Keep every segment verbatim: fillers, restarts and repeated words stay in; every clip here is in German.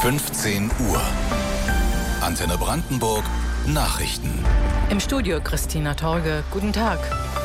fünfzehn Uhr. Antenne Brandenburg Nachrichten. Im Studio Christina Torge. Guten Tag.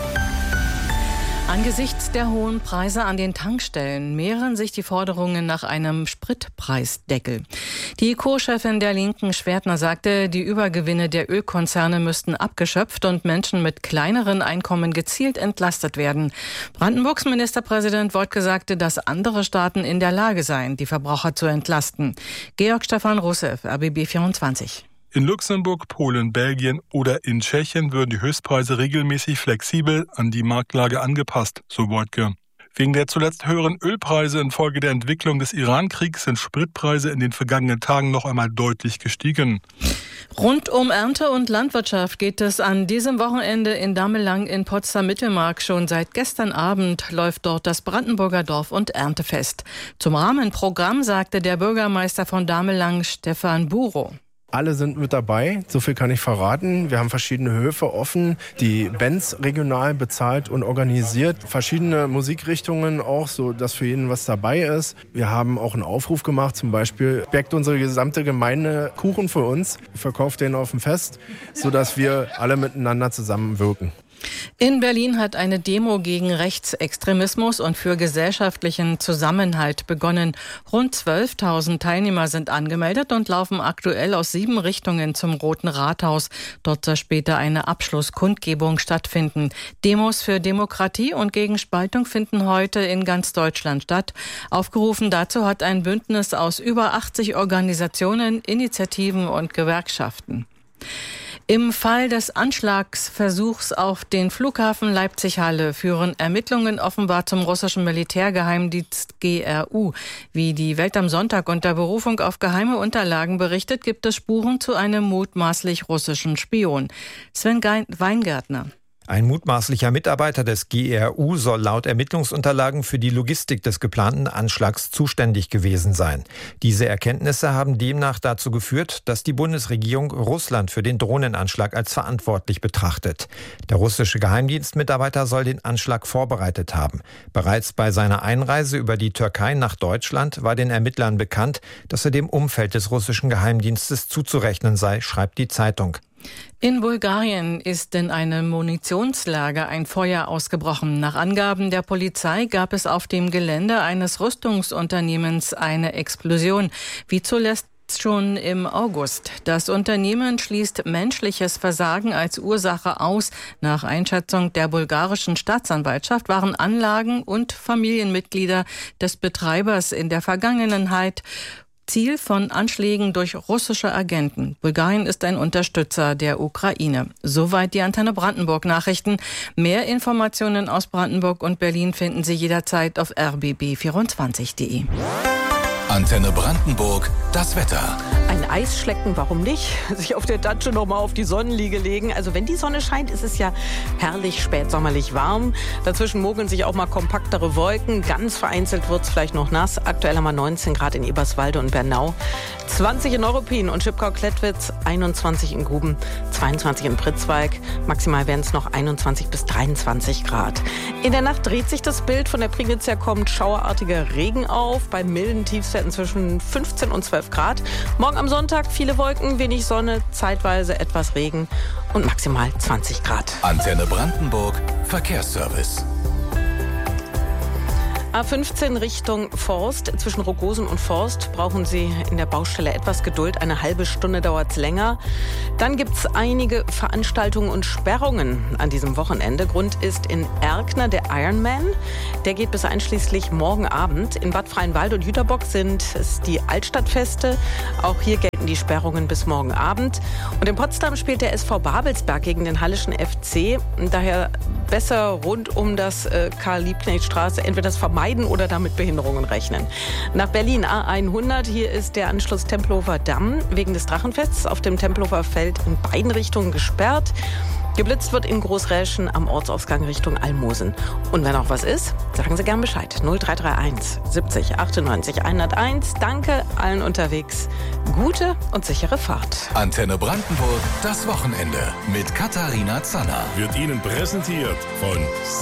Angesichts der hohen Preise an den Tankstellen mehren sich die Forderungen nach einem Spritpreisdeckel. Die Co-Chefin der Linken, Schwertner, sagte, die Übergewinne der Ölkonzerne müssten abgeschöpft und Menschen mit kleineren Einkommen gezielt entlastet werden. Brandenburgs Ministerpräsident Woidke sagte, dass andere Staaten in der Lage seien, die Verbraucher zu entlasten. Georg Stefan Russev, R B B vierundzwanzig. In Luxemburg, Polen, Belgien oder in Tschechien würden die Höchstpreise regelmäßig flexibel an die Marktlage angepasst, so Woidke. Wegen der zuletzt höheren Ölpreise infolge der Entwicklung des Iran-Kriegs sind Spritpreise in den vergangenen Tagen noch einmal deutlich gestiegen. Rund um Ernte und Landwirtschaft geht es an diesem Wochenende in Damelang in Potsdam-Mittelmark. Schon seit gestern Abend läuft dort das Brandenburger Dorf- und Erntefest. Zum Rahmenprogramm sagte der Bürgermeister von Damelang, Stefan Burow. Alle sind mit dabei, so viel kann ich verraten. Wir haben verschiedene Höfe offen, die Bands regional bezahlt und organisiert. Verschiedene Musikrichtungen auch, so dass für jeden was dabei ist. Wir haben auch einen Aufruf gemacht, zum Beispiel backt unsere gesamte Gemeinde Kuchen für uns, verkauft den auf dem Fest, sodass wir alle miteinander zusammenwirken. In Berlin hat eine Demo gegen Rechtsextremismus und für gesellschaftlichen Zusammenhalt begonnen. Rund zwölftausend Teilnehmer sind angemeldet und laufen aktuell aus sieben Richtungen zum Roten Rathaus. Dort soll später eine Abschlusskundgebung stattfinden. Demos für Demokratie und gegen Spaltung finden heute in ganz Deutschland statt. Aufgerufen dazu hat ein Bündnis aus über achtzig Organisationen, Initiativen und Gewerkschaften. Im Fall des Anschlagsversuchs auf den Flughafen Leipzig-Halle führen Ermittlungen offenbar zum russischen Militärgeheimdienst G R U. Wie die Welt am Sonntag unter Berufung auf geheime Unterlagen berichtet, gibt es Spuren zu einem mutmaßlich russischen Spion. Sven Weingärtner. Ein mutmaßlicher Mitarbeiter des G R U soll laut Ermittlungsunterlagen für die Logistik des geplanten Anschlags zuständig gewesen sein. Diese Erkenntnisse haben demnach dazu geführt, dass die Bundesregierung Russland für den Drohnenanschlag als verantwortlich betrachtet. Der russische Geheimdienstmitarbeiter soll den Anschlag vorbereitet haben. Bereits bei seiner Einreise über die Türkei nach Deutschland war den Ermittlern bekannt, dass er dem Umfeld des russischen Geheimdienstes zuzurechnen sei, schreibt die Zeitung. In Bulgarien ist in einem Munitionslager ein Feuer ausgebrochen. Nach Angaben der Polizei gab es auf dem Gelände eines Rüstungsunternehmens eine Explosion, wie zuletzt schon im August. Das Unternehmen schließt menschliches Versagen als Ursache aus. Nach Einschätzung der bulgarischen Staatsanwaltschaft waren Anlagen und Familienmitglieder des Betreibers in der Vergangenheit Ziel von Anschlägen durch russische Agenten. Bulgarien ist ein Unterstützer der Ukraine. Soweit die Antenne Brandenburg Nachrichten. Mehr Informationen aus Brandenburg und Berlin finden Sie jederzeit auf r b b vierundzwanzig punkt de. Antenne Brandenburg, das Wetter. Ein Eisschlecken, warum nicht? Sich auf der Datsche noch mal auf die Sonnenliege legen. Also wenn die Sonne scheint, ist es ja herrlich spätsommerlich warm. Dazwischen mogeln sich auch mal kompaktere Wolken. Ganz vereinzelt wird es vielleicht noch nass. Aktuell haben wir neunzehn Grad in Eberswalde und Bernau, zwanzig in Neuruppin und Schipkau-Klettwitz, einundzwanzig in Guben, zweiundzwanzig in Pritzwalk. Maximal werden es noch einundzwanzig bis dreiundzwanzig Grad. In der Nacht dreht sich das Bild. Von der Prignitz her kommt schauerartiger Regen auf. Bei milden Tiefstwerten zwischen fünfzehn und zwölf Grad. Morgen am Sonntag viele Wolken, wenig Sonne, zeitweise etwas Regen und maximal zwanzig Grad. Antenne Brandenburg, Verkehrsservice. A fünfzehn Richtung Forst. Zwischen Rogosen und Forst brauchen Sie in der Baustelle etwas Geduld. Eine halbe Stunde dauert es länger. Dann gibt es einige Veranstaltungen und Sperrungen an diesem Wochenende. Grund ist in Erkner der Ironman. Der geht bis einschließlich morgen Abend. In Bad Freienwalde und Jüterbock sind es die Altstadtfeste. Auch hier gelten die Sperrungen bis morgen Abend. Und in Potsdam spielt der S V Babelsberg gegen den Hallischen F C. Daher besser rund um das äh, Karl-Liebknecht-Straße entweder das vermeiden oder damit Behinderungen rechnen. Nach Berlin A hundert, hier ist der Anschluss Tempelhofer Damm wegen des Drachenfests auf dem Tempelhofer Feld in beiden Richtungen gesperrt. Geblitzt wird in Großräschen am Ortsausgang Richtung Almosen. Und wenn auch was ist, sagen Sie gern Bescheid. null drei drei eins siebzig achtundneunzig hunderteins. Danke allen unterwegs. Gute und sichere Fahrt. Antenne Brandenburg, das Wochenende mit Katharina Zanner. Wird Ihnen präsentiert von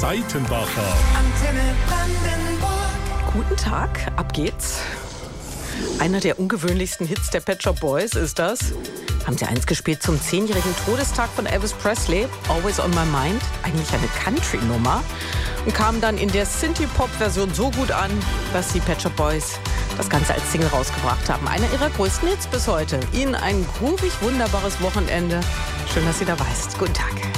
Seitenbacher. Antenne Brandenburg. Guten Tag, ab geht's. Einer der ungewöhnlichsten Hits der Pet Shop Boys ist das. Haben sie eins gespielt zum zehnjährigen Todestag von Elvis Presley, Always on My Mind, eigentlich eine Country-Nummer, und kam dann in der Synthie-Pop-Version so gut an, dass die Pet Shop Boys das Ganze als Single rausgebracht haben. Einer ihrer größten Hits bis heute. Ihnen ein groovig wunderbares Wochenende. Schön, dass Sie dabei sind. Guten Tag.